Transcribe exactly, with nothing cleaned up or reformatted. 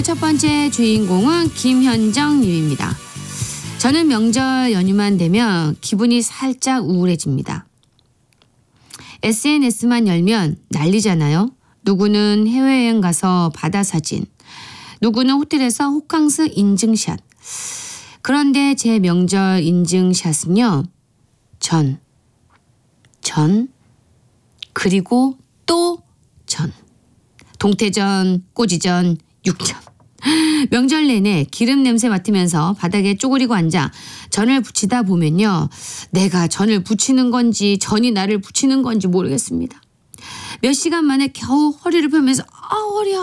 첫 번째 주인공은 김현정 님입니다. 저는 명절 연휴만 되면 기분이 살짝 우울해집니다. 에스엔에스만 열면 난리잖아요. 누구는 해외여행 가서 바다 사진, 누구는 호텔에서 호캉스 인증샷. 그런데 제 명절 인증샷은요. 전, 전, 그리고 또 전. 동태전, 꼬지전, 육전. 명절 내내 기름 냄새 맡으면서 바닥에 쪼그리고 앉아 전을 부치다 보면요. 내가 전을 부치는 건지 전이 나를 부치는 건지 모르겠습니다. 몇 시간 만에 겨우 허리를 펴면서 아 허리야